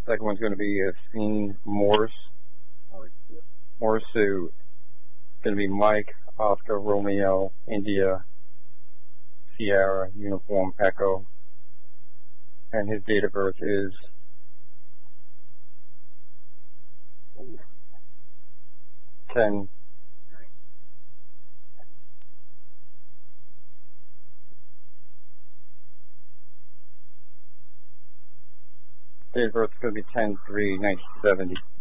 Second one's going to be Yassine Morse. Morse, so it's going to be Mike, Oscar, Romeo, India, Sierra, Uniform, Echo. And his date of birth is 10. Date of birth is going to be 10/3/1970.